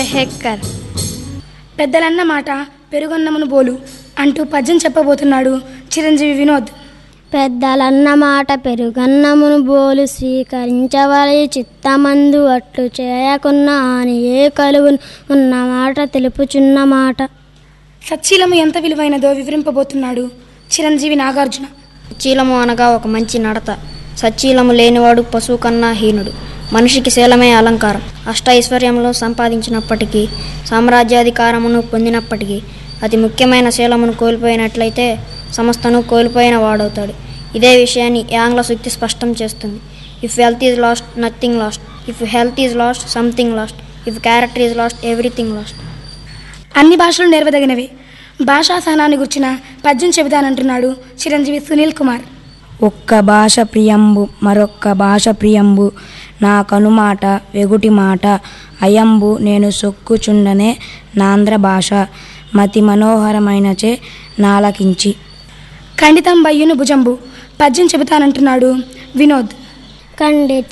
హెక్కర్. పెద్దలన్న మాట పెరుగన్నమును బోలు అంటూ పద్యం చెప్పబోతున్నాడు చిరంజీవి వినోద్. పెద్దలన్న మాట పెరుగన్నమును బోలు స్వీకరించవలి చిత్తమందు అట్లు చేయకున్నా అని ఏ కలుగును ఉన్న మాట తెలుపుచున్న మాట. సచ్చీలము ఎంత విలువైనదో వివరింపబోతున్నాడు చిరంజీవి నాగార్జున. సచ్చీలము అనగా ఒక మంచి నడత. సచ్చీలము లేనివాడు పశువు కన్నా హీనుడు. మనిషికి శీలమే అలంకారం. అష్టైశ్వర్యములు సంపాదించినప్పటికీ, సామ్రాజ్యాధికారమును పొందినప్పటికీ అతి ముఖ్యమైన శీలమును కోల్పోయినట్లయితే సమస్తను కోల్పోయిన వాడవుతాడు. ఇదే విషయాన్ని ఆంగ్ల సూక్తి స్పష్టం చేస్తుంది. If health is lost, nothing last. If health is lost, something last. If character is lost, everything last. అన్ని భాషలు నేర్వదగినవే. భాషా సహనాన్ని గుర్చిన పద్యం చెబుతానంటున్నాడు చిరంజీవి సునీల్ కుమార్. ఒక్క భాష ప్రియంబు మరొక్క భాష ప్రియంబు, నా కనుమాట వెగుటి మాట అయంబు నేను సొక్కుచుండనే నాంధ్ర భాష, మతి మనోహరమైనచే నాలకించి. ఖండితం బయ్యును భుజంబు పద్యం చెబుతానంటున్నాడు వినోద్. ఖండిత